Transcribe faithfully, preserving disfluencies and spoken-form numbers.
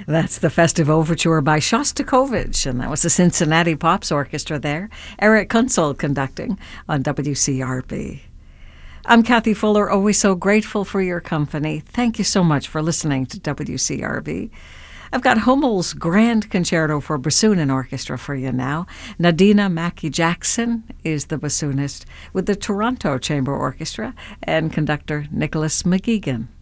That's the Festive Overture by Shostakovich, and that was the Cincinnati Pops Orchestra there. Eric Kunzel conducting on W C R B. I'm Kathy Fuller, always so grateful for your company. Thank you so much for listening to W C R B. I've got Hummel's Grand Concerto for Bassoon and Orchestra for you now. Nadina Mackey-Jackson is the bassoonist with the Toronto Chamber Orchestra and conductor Nicholas McGeegan.